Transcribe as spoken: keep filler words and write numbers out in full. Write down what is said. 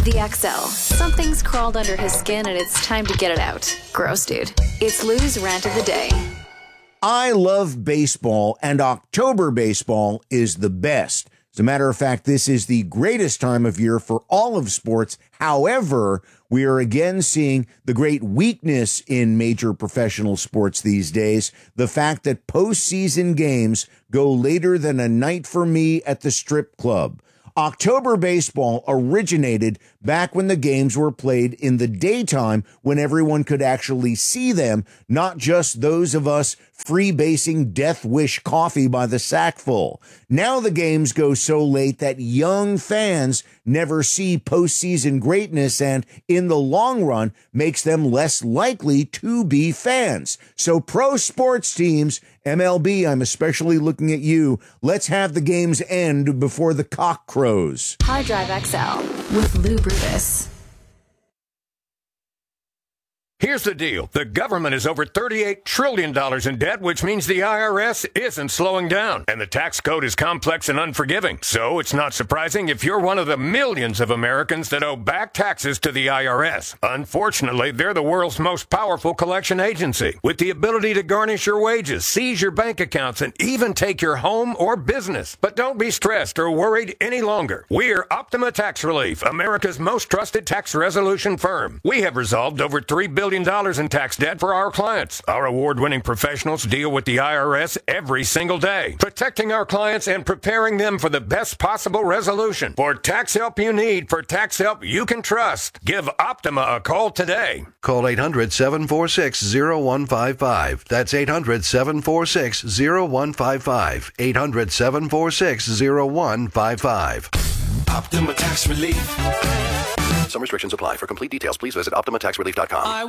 The X L. Something's crawled under his skin and it's time to get it out. Gross, dude. It's Lou's Rant of the Day. I love baseball, and October baseball is the best. As a matter of fact, this is the greatest time of year for all of sports. However, we are again seeing the great weakness in major professional sports these days. The fact that postseason games go later than a night for me at the strip club. October baseball originated back when the games were played in the daytime when everyone could actually see them, not just those of us freebasing Death Wish coffee by the sackful. Now the games go so late that young fans never see postseason greatness and, in the long run, makes them less likely to be fans. So pro sports teams, M L B, I'm especially looking at you. Let's have the games end before the cock crows. Hard Drive X L with Lou Brutus. Here's the deal. The government is over thirty-eight trillion dollars in debt, which means the I R S isn't slowing down. And the tax code is complex and unforgiving. So it's not surprising if you're one of the millions of Americans that owe back taxes to the I R S. Unfortunately, they're the world's most powerful collection agency, with the ability to garnish your wages, seize your bank accounts, and even take your home or business. But don't be stressed or worried any longer. We're Optima Tax Relief, America's most trusted tax resolution firm. We have resolved over three billion dollars in tax debt for our clients. Our award-winning professionals deal with the I R S every single day, protecting our clients and preparing them for the best possible resolution. For tax help you need, for tax help you can trust, give Optima a call today. Call eight hundred, seven four six, zero one five five. That's eight hundred, seven four six, zero one five five. eight hundred, seven four six, zero one five five. Optima Tax Relief. Some restrictions apply. For complete details, please visit optima tax relief dot com.